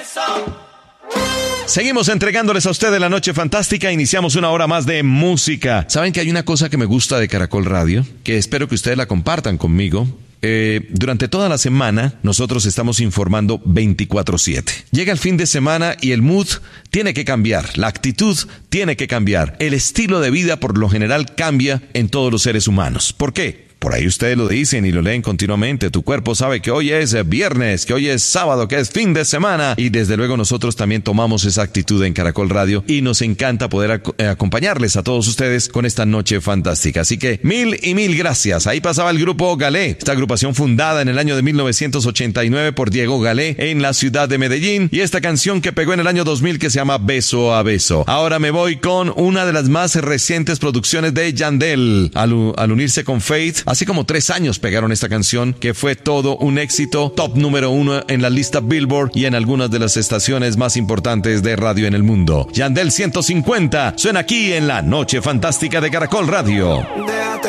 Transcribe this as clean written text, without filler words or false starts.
Seguimos entregándoles a ustedes la noche fantástica. Iniciamos una hora más de música. ¿Saben que hay una cosa que me gusta de Caracol Radio? Que espero que ustedes la compartan conmigo. Durante toda la semana nosotros estamos informando 24/7. Llega el fin de semana y el mood tiene que cambiar, la actitud tiene que cambiar, el estilo de vida por lo general cambia en todos los seres humanos. ¿Por qué? Por ahí ustedes lo dicen y lo leen continuamente. Tu cuerpo sabe que hoy es viernes, que hoy es sábado, que es fin de semana. Y desde luego nosotros también tomamos esa actitud en Caracol Radio y nos encanta poder acompañarles a todos ustedes con esta noche fantástica. Así que mil y mil gracias. Ahí pasaba el grupo Galé, esta agrupación fundada en el año de 1989 por Diego Galé en la ciudad de Medellín. Y esta canción que pegó en el año 2000 que se llama Beso a Beso. Ahora me voy con una de las más recientes producciones de Yandel. Al unirse con Faith, hace como 3 años pegaron esta canción que fue todo un éxito, top número 1 en la lista Billboard y en algunas de las estaciones más importantes de radio en el mundo. Yandel 150 suena aquí en la Noche Fantástica de Caracol Radio.